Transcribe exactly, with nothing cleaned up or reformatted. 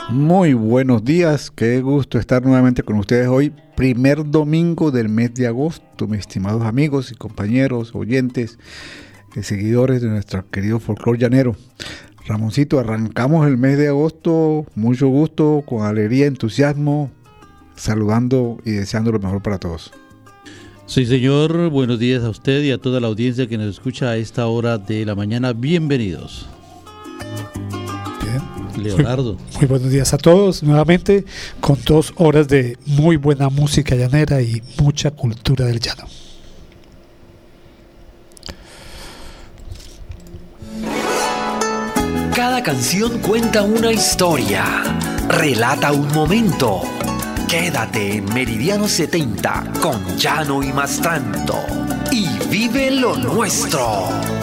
Muy buenos días, qué gusto estar nuevamente con ustedes hoy, primer domingo del mes de agosto, mis estimados amigos y compañeros, oyentes, y seguidores de nuestro querido folclore llanero. Ramoncito, arrancamos el mes de agosto, mucho gusto, con alegría, entusiasmo, saludando y deseando lo mejor para todos. Sí, señor, buenos días a usted y a toda la audiencia que nos escucha a esta hora de la mañana. Bienvenidos. Leonardo. Muy, muy buenos días a todos, nuevamente con dos horas de muy buena música llanera y mucha cultura del llano. Cada canción cuenta una historia, relata un momento. Quédate en Meridiano setenta con Llano y Mastranto y vive lo nuestro.